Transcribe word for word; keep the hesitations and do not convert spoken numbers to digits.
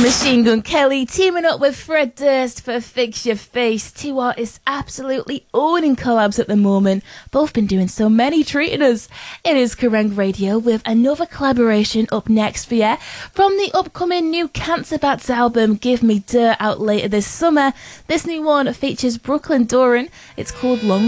Machine Gun Kelly teaming up with Fred Durst for Fix Your Face. Two artists absolutely owning collabs at the moment. Both been doing so many, treating us. It is Kerrang Radio with another collaboration up next for you. From the upcoming new Cancer Bats album, Give Me Dirt, out later this summer. This new one features Brooklyn Doran. It's called Long